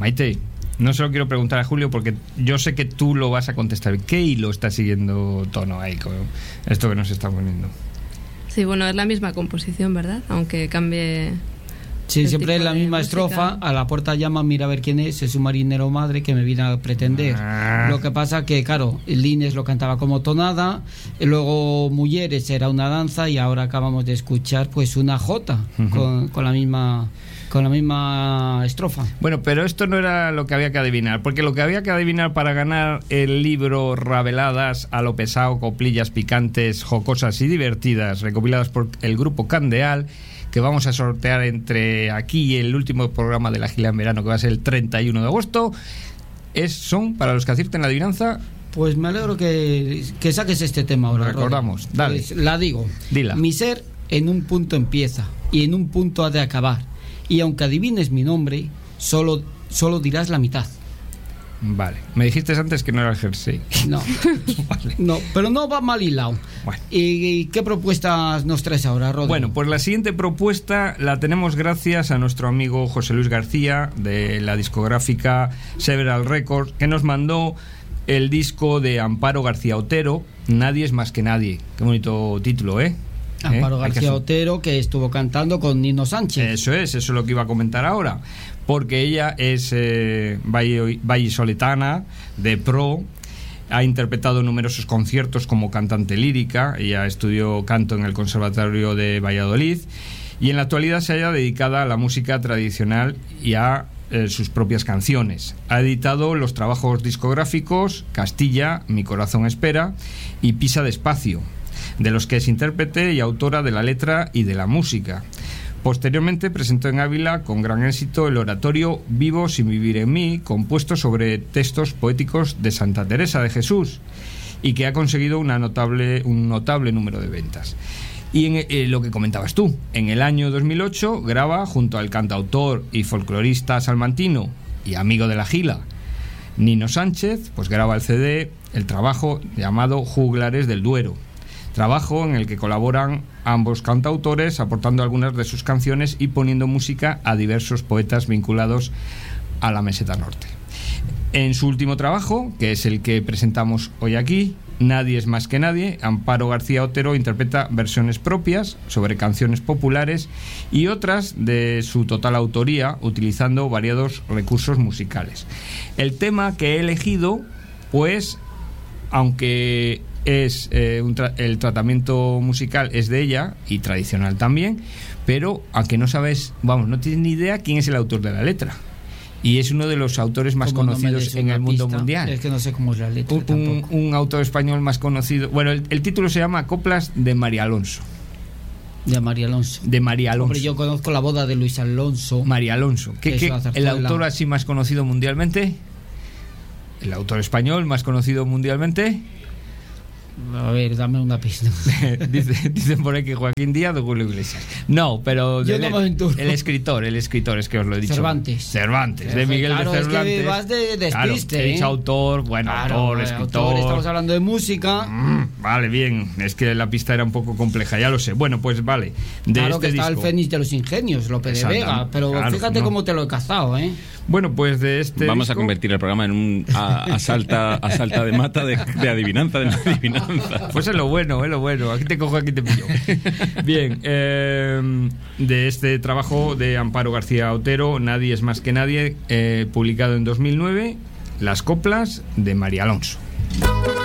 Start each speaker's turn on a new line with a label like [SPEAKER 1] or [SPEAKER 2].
[SPEAKER 1] Maite, no se lo quiero preguntar a Julio porque yo sé que tú lo vas a contestar. ¿Qué hilo está siguiendo Tono ahí con esto que nos está poniendo?
[SPEAKER 2] Sí, bueno, es la misma composición, ¿verdad? Aunque cambie...
[SPEAKER 3] Sí, siempre es la misma estrofa. A la puerta llama, mira a ver quién es un marinero madre que me viene a pretender. Lo que pasa que, claro, Lines lo cantaba como tonada, y luego Mujeres era una danza, y ahora acabamos de escuchar pues una jota con la misma estrofa.
[SPEAKER 1] Bueno, pero esto no era lo que había que adivinar, porque lo que había que adivinar para ganar el libro Rabeladas a lo pesado, coplillas picantes, jocosas y divertidas, recopiladas por el grupo Candeal, que vamos a sortear entre aquí y el último programa de la gira en verano, que va a ser el 31 de agosto, son para los que acierten la adivinanza.
[SPEAKER 3] Pues me alegro que saques este tema ahora.
[SPEAKER 1] Recordamos, dale.
[SPEAKER 3] Pues la digo.
[SPEAKER 1] Dila.
[SPEAKER 3] Mi ser en un punto empieza y en un punto ha de acabar. Y aunque adivines mi nombre, solo dirás la mitad.
[SPEAKER 1] Vale. Me dijiste antes que no era el jersey.
[SPEAKER 3] No. Vale. No, pero no va mal hilado.
[SPEAKER 1] Bueno.
[SPEAKER 3] ¿Y qué propuestas nos traes ahora, Rodrigo?
[SPEAKER 1] Bueno, pues la siguiente propuesta la tenemos gracias a nuestro amigo José Luis García, de la discográfica Several Records, que nos mandó el disco de Amparo García Otero, Nadie es más que nadie. Qué bonito título, ¿eh?
[SPEAKER 3] Amparo García Otero, que estuvo cantando con Nino Sánchez.
[SPEAKER 1] Eso es lo que iba a comentar ahora, porque ella es vallisoletana de pro, ha interpretado numerosos conciertos como cantante lírica, ella estudió canto en el Conservatorio de Valladolid y en la actualidad se halla dedicada a la música tradicional y a sus propias canciones. Ha editado los trabajos discográficos Castilla, Mi corazón espera y Pisa despacio, de los que es intérprete y autora de la letra y de la música. Posteriormente presentó en Ávila con gran éxito el oratorio Vivo sin vivir en mí, compuesto sobre textos poéticos de Santa Teresa de Jesús, y que ha conseguido un notable número de ventas. Y en lo que comentabas tú, en el año 2008 graba junto al cantautor y folclorista salmantino y amigo de la Gila, Nino Sánchez, pues graba el CD, el trabajo llamado Juglares del Duero. Trabajo en el que colaboran ambos cantautores, aportando algunas de sus canciones y poniendo música a diversos poetas vinculados a la Meseta Norte. En su último trabajo, que es el que presentamos hoy aquí, Nadie es más que nadie, Amparo García Otero interpreta versiones propias sobre canciones populares y otras de su total autoría, utilizando variados recursos musicales. El tema que he elegido, pues, aunque es el tratamiento musical es de ella y tradicional también, pero aunque no sabes, no tienes ni idea quién es el autor de la letra, y es uno de los autores más conocidos en el mundo mundial.
[SPEAKER 3] Es que no sé cómo es la letra
[SPEAKER 1] un autor español más conocido. Bueno, el título se llama Coplas de María Alonso.
[SPEAKER 3] De María Alonso. Hombre, yo conozco La boda de Luis Alonso.
[SPEAKER 1] María Alonso. ¿Qué el autor así más conocido mundialmente? ¿El autor español más conocido mundialmente?
[SPEAKER 3] A ver, dame una pista.
[SPEAKER 1] Dicen por ahí que Joaquín Díaz o Julio Iglesias. No, pero el escritor, es que os lo he dicho.
[SPEAKER 3] Cervantes,
[SPEAKER 1] de Miguel de Cervantes.
[SPEAKER 3] Es que vas de despiste.
[SPEAKER 1] Claro, he dicho autor, autor, escritor.
[SPEAKER 3] Estamos hablando de música.
[SPEAKER 1] Vale, bien. Es que la pista era un poco compleja, ya lo sé. Bueno, pues vale.
[SPEAKER 3] Claro que está el Fénix de los Ingenios, Lope de Vega. Pero fíjate cómo te lo he cazado, ¿eh?
[SPEAKER 1] Bueno, pues de este
[SPEAKER 4] vamos
[SPEAKER 1] disco...
[SPEAKER 4] a convertir el programa en un asalta de mata de adivinanza de la adivinanza.
[SPEAKER 1] Pues es lo bueno. Aquí te cojo, aquí te pillo. Bien, de este trabajo de Amparo García Otero, Nadie es más que nadie, publicado en 2009, Las coplas de María Alonso.